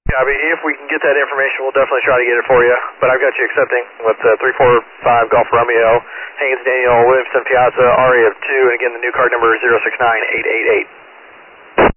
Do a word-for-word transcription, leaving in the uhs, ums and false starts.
Yeah, I mean, if we can get that information, we'll definitely try to get it for you. But I've got you accepting with uh, three four five Golf Romeo, Haines Daniel, Williamson Piazza, Aria of two, and again, the new card number is zero six nine eight eight eight.